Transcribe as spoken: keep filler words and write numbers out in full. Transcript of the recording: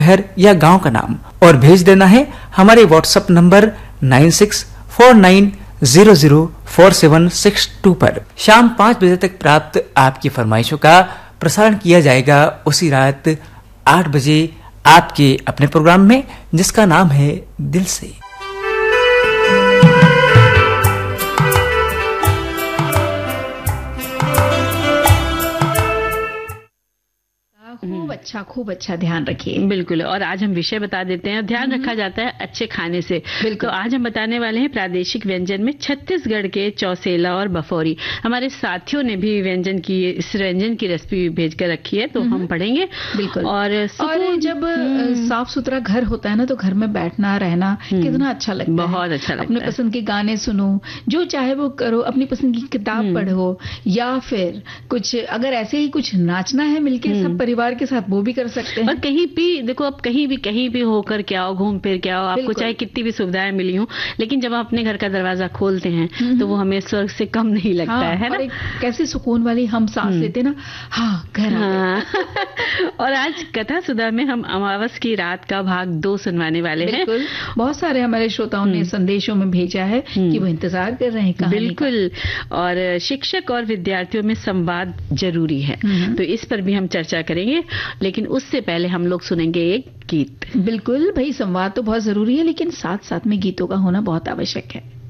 शहर या गांव का नाम और भेज देना है हमारे WhatsApp number nine six four nine zero zero four seven six to पर। शाम पाँच बजे तक प्राप्त आपकी फरमाइशों का प्रसारण किया जाएगा उसी रात आठ बजे आपके अपने प्रोग्राम में, जिसका नाम है दिल से। खूब अच्छा खूब अच्छा ध्यान रखिए। बिल्कुल। और आज हम विषय बता देते हैं, ध्यान रखा जाता है अच्छे खाने से। तो आज हम बताने वाले हैं प्रादेशिक व्यंजन में छत्तीसगढ़ के चौसेला और बफौरी। हमारे साथियों ने भी व्यंजन की इस व्यंजन की रेसिपी भेज कर रखी है, तो हम पढ़ेंगे। बिल्कुल। और, और जब साफ सुथरा घर होता है ना, तो घर में बैठना रहना कितना अच्छा लगता है। बहुत अच्छा लगता है। अपने पसंद के गाने सुनो, जो चाहे वो करो, अपनी पसंद की किताब पढ़ो, या फिर कुछ अगर ऐसे ही कुछ नाचना है मिलके सब परिवार के साथ, वो भी कर सकते हैं। और कहीं भी देखो, अब कहीं भी कहीं भी होकर के आओ, घूम फिर के आओ, आपको चाहे कितनी भी सुविधाएं मिली हो, लेकिन जब आप अपने घर का दरवाजा खोलते हैं तो वो हमें स्वर्ग से कम नहीं लगता हाँ, है ना। और एक कैसे सुकून वाली हम सांस लेते ना, हाँ घर हाँ। और आज कथा सुधा में हम अमावस की रात का भाग दो सुनवाने वाले हैं। बिल्कुल। बहुत सारे हमारे श्रोताओं ने संदेशों में भेजा है कि वो इंतजार कर रहे हैं कहानी का। बिल्कुल। और शिक्षक और विद्यार्थियों में संवाद जरूरी है, तो इस पर भी हम चर्चा करेंगे, लेकिन उससे पहले हम लोग सुनेंगे एक गीत। बिल्कुल भाई, संवाद तो बहुत जरूरी है, लेकिन साथ साथ में गीतों का होना बहुत आवश्यक है।